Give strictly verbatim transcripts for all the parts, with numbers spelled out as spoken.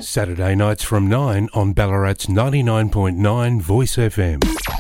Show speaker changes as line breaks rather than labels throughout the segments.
Saturday nights from nine on Ballarat's ninety-nine point nine Voice F M.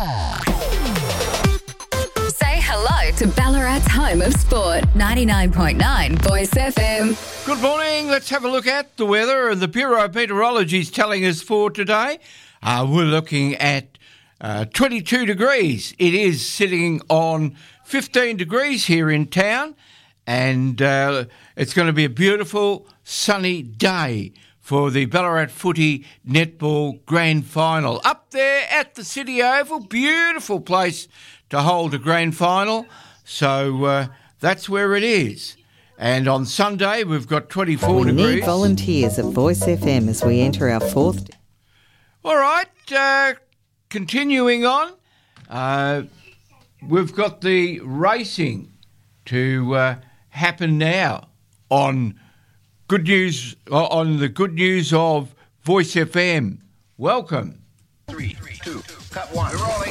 Say hello to Ballarat's home of sport, ninety-nine point nine Voice F M.
Good morning. Let's have a look at the weather, and the Bureau of Meteorology is telling us for today. Uh, we're looking at uh, twenty-two degrees. It is sitting on fifteen degrees here in town, and uh, it's going to be a beautiful sunny day for the Ballarat Footy Netball Grand Final. Up there at the City Oval, beautiful place to hold a Grand Final. So uh, that's where it is. And on Sunday, we've got twenty-four
we
degrees.
We need volunteers at Voice F M as we enter our fourth.
All right, uh, continuing on, uh, we've got the racing to uh, happen now on Good News, on the Good News of Voice F M. Welcome.
Three, two, cut one. We're rolling.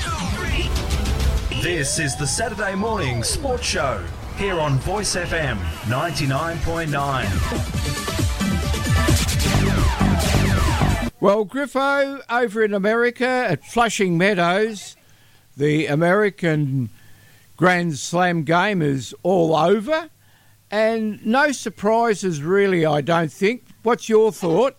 This is the Saturday morning sports show here on Voice F M ninety-nine point nine.
Well, Griffo, over in America at Flushing Meadows, the American Grand Slam game is all over. And no surprises, really, I don't think. What's your thought?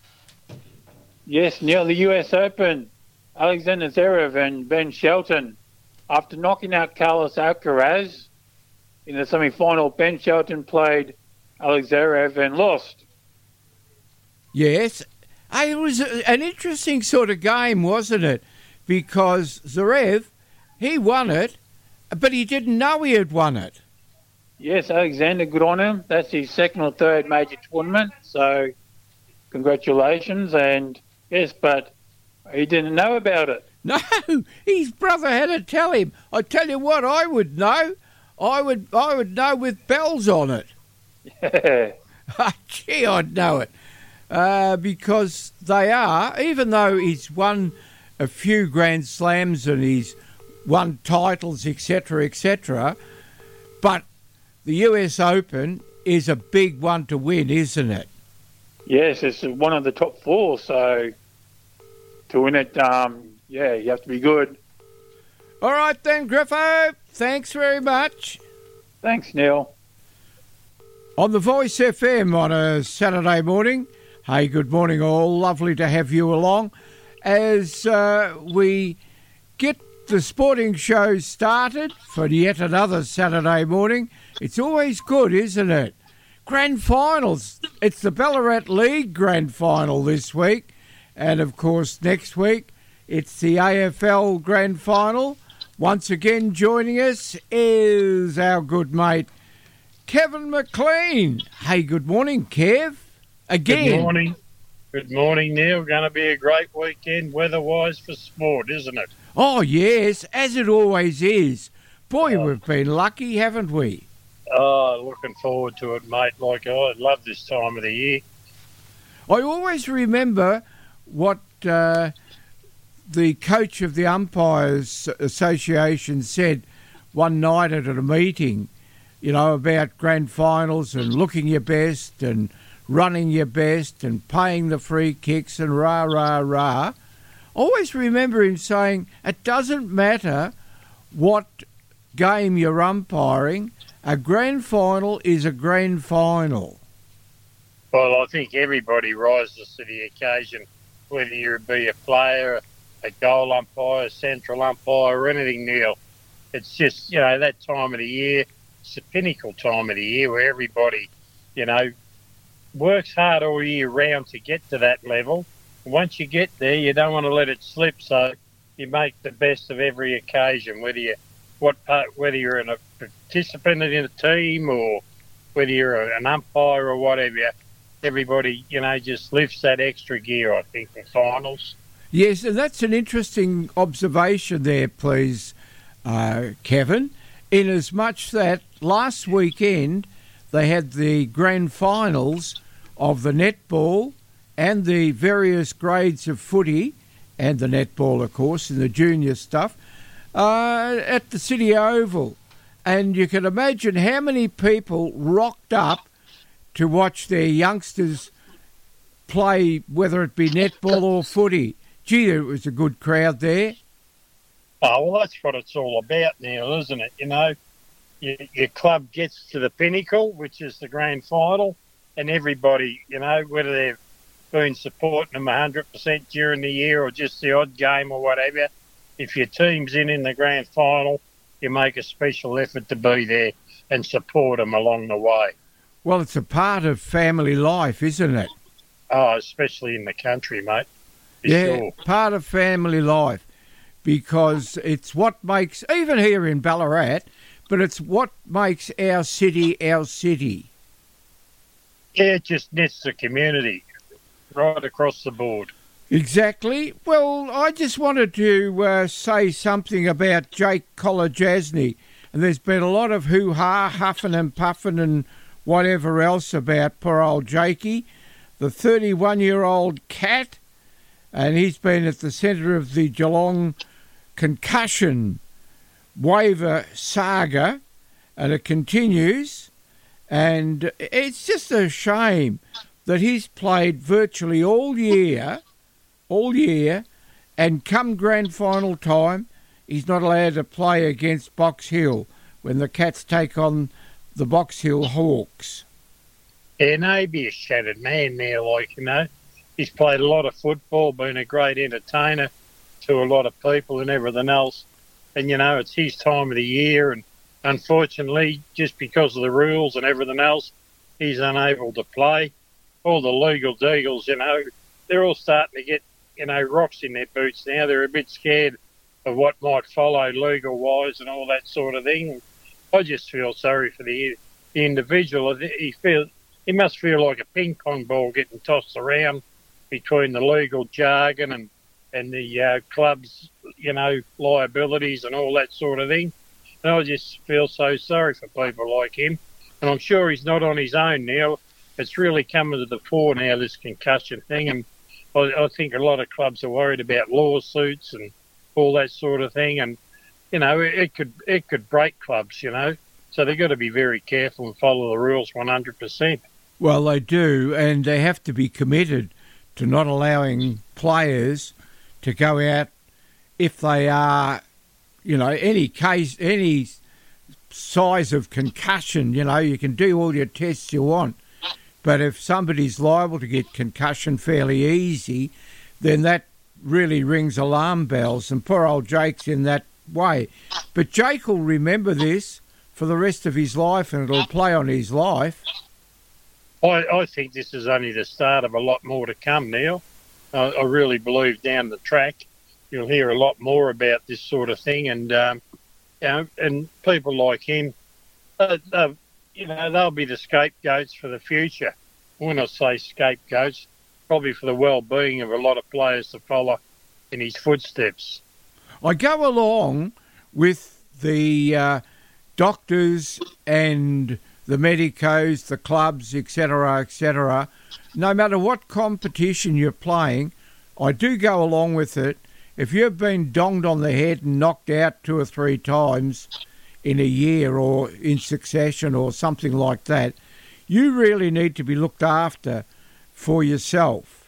Yes, Neil, the U S Open, Alexander Zverev and Ben Shelton. After knocking out Carlos Alcaraz in the semi-final, Ben Shelton played Alex Zverev and lost.
Yes. It was an interesting sort of game, wasn't it? Because Zverev, he won it, but he didn't know he had won it.
Yes, Alexander, good on him. That's his second or third major tournament, so congratulations. And yes, but he didn't know about it.
No, his brother had to tell him. I tell you what, I would know. I would I would know with bells on it.
Yeah.
Gee, I'd know it. Uh, because they are, even though he's won a few Grand Slams and he's won titles, et cetera, et cetera, but the U S Open is a big one to win, isn't it?
Yes, it's one of the top four, so to win it, um, yeah, you have to be good.
All right then, Griffo. Thanks very much.
Thanks, Neil.
On the Voice F M on a Saturday morning. Hey, good morning all. Lovely to have you along as uh, we get the sporting show started for yet another Saturday morning. It's always good, isn't it? Grand finals. It's the Ballarat League Grand Final this week. And, of course, next week it's the A F L Grand Final. Once again joining us is our good mate, Kevin McLean. Hey, good morning, Kev. Again.
Good morning. Good morning, Neil. Going to be a great weekend weather-wise for sport, isn't it?
Oh, yes, as it always is. Boy, oh. We've been lucky, haven't we?
Oh, looking forward to it, mate. Like, oh, I love this time of the year.
I always remember what uh, the coach of the Umpires Association said one night at a meeting, you know, about grand finals and looking your best and running your best and paying the free kicks and rah, rah, rah. Always remember him saying, it doesn't matter what game you're umpiring, a grand final is a grand final.
Well, I think everybody rises to the occasion, whether you be a player, a goal umpire, a central umpire, or anything, Neil. It's just, you know, that time of the year, it's the pinnacle time of the year where everybody, you know, works hard all year round to get to that level. Once you get there, you don't want to let it slip, so you make the best of every occasion, whether you what part, whether you're in a participant in a team or whether you're an umpire or whatever. Everybody, you know, just lifts that extra gear, I think, in finals.
Yes, and that's an interesting observation there, please, uh, Kevin, in as much that last weekend they had the grand finals of the netball and the various grades of footy and the netball, of course, and the junior stuff uh, at the City Oval. And you can imagine how many people rocked up to watch their youngsters play, whether it be netball or footy. Gee, it was a good crowd there.
Oh, well, that's what it's all about now, isn't it? You know, your, your club gets to the pinnacle, which is the grand final, and everybody, you know, whether they've been supporting them one hundred percent during the year or just the odd game or whatever, if your team's in in the grand final, you make a special effort to be there and support them along the way.
Well, it's a part of family life, isn't it?
Oh, especially in the country, mate. For
yeah,
sure.
Part of family life, because it's what makes, even here in Ballarat, but it's what makes our city our city.
Yeah, it just knits the community right across the board.
Exactly. Well, I just wanted to uh, say something about Jake Kolodjasny, and there's been a lot of hoo-ha, huffing and puffing and whatever else about poor old Jakey, the thirty-one-year-old cat, and he's been at the centre of the Geelong concussion waiver saga, and it continues, and it's just a shame that he's played virtually all year, all year, and come grand final time, he's not allowed to play against Box Hill when the Cats take on the Box Hill Hawks.
Yeah, no, he'd be a shattered man now, like, you know. He's played a lot of football, been a great entertainer to a lot of people and everything else. And, you know, it's his time of the year, and unfortunately, just because of the rules and everything else, he's unable to play. All the legal deagles, you know, they're all starting to get, you know, rocks in their boots now. They're a bit scared of what might follow legal-wise and all that sort of thing. I just feel sorry for the, the individual. He feels he must feel like a ping pong ball getting tossed around between the legal jargon and, and the uh, club's, you know, liabilities and all that sort of thing. And I just feel so sorry for people like him. And I'm sure he's not on his own now. It's really coming to the fore now, this concussion thing. And I, I think a lot of clubs are worried about lawsuits and all that sort of thing. And, you know, it, it could it could break clubs, you know. So they've got to be very careful and follow the rules one hundred percent.
Well, they do, and they have to be committed to not allowing players to go out if they are, you know, any case, any size of concussion. You know, you can do all your tests you want, but if somebody's liable to get concussion fairly easy, then that really rings alarm bells, and poor old Jake's in that way. But Jake will remember this for the rest of his life, and it'll play on his life.
I, I think this is only the start of a lot more to come, Neil. I, I really believe down the track you'll hear a lot more about this sort of thing, and um, you know, and people like him, uh, uh, you know, they'll be the scapegoats for the future. When I say scapegoats, probably for the well-being of a lot of players to follow in his footsteps.
I go along with the uh, doctors and the medicos, the clubs, et cetera, et cetera. No matter what competition you're playing, I do go along with it. If you've been donged on the head and knocked out two or three times in a year or in succession or something like that, you really need to be looked after for yourself.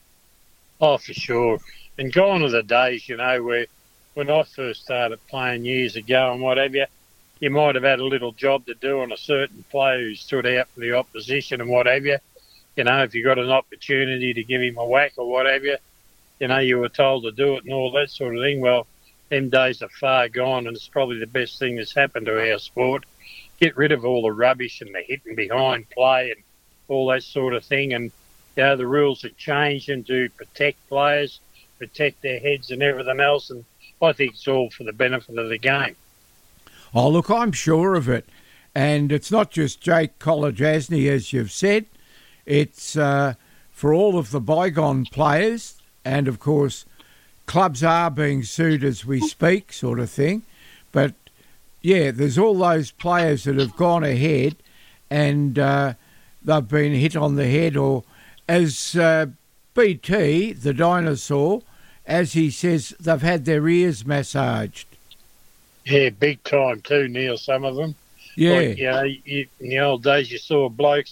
Oh, for sure. And gone are the days, you know, where when I first started playing years ago and whatever, you might have had a little job to do on a certain player who stood out for the opposition and whatever. You know, if you got an opportunity to give him a whack or whatever, you know, you were told to do it and all that sort of thing. Well, them days are far gone, and it's probably the best thing that's happened to our sport. Get rid of all the rubbish and the hitting behind play and all that sort of thing. And, you know, the rules are changing to protect players, protect their heads and everything else. And I think it's all for the benefit of the game.
Oh, look, I'm sure of it. And it's not just Jake Kolodjasny, as you've said. It's uh, for all of the bygone players. And, of course, clubs are being sued as we speak, sort of thing. But, yeah, there's all those players that have gone ahead and uh, they've been hit on the head, or as uh, B T, the dinosaur, as he says, they've had their ears massaged.
Yeah, big time too, Neil, some of them.
Yeah.
Like, you know, you, in the old days you saw blokes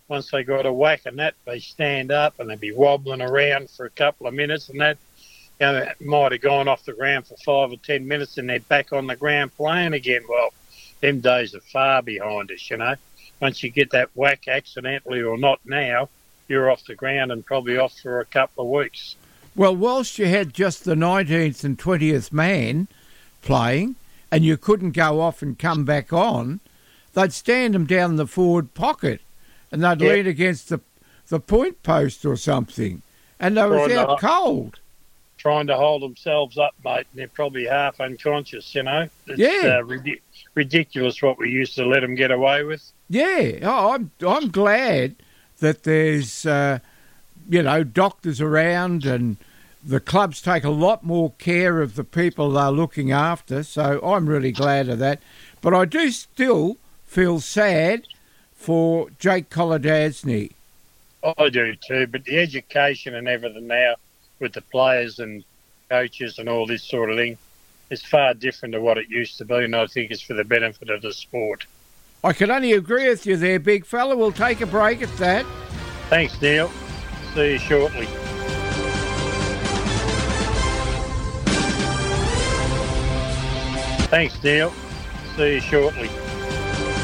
once they got a whack and that, they stand up and they'd be wobbling around for a couple of minutes and that. You know, it might have gone off the ground for five or ten minutes and they're back on the ground playing again. Well, them days are far behind us, you know. Once you get that whack accidentally or not now, you're off the ground and probably off for a couple of weeks.
Well, whilst you had just the nineteenth and twentieth man playing and you couldn't go off and come back on, they'd stand them down the forward pocket and they'd
Yeah.
lean against the the point post or something, and they was
Right,
out
uh,
cold.
Trying to hold themselves up, mate, and they're probably half unconscious, you know. It's
Yeah.
uh, rid- ridiculous what we used to let them get away with.
Yeah, oh, I'm I'm glad that there's uh, you know doctors around and the clubs take a lot more care of the people they're looking after. So I'm really glad of that. But I do still feel sad for Jake Kolodasny.
I do too, but the education and everything now with the players and coaches and all this sort of thing is far different to what it used to be, and I think it's for the benefit of the sport.
I can only agree with you there, big fella. We'll take a break at that.
Thanks, Neil. See you shortly. Thanks, Neil. See you shortly.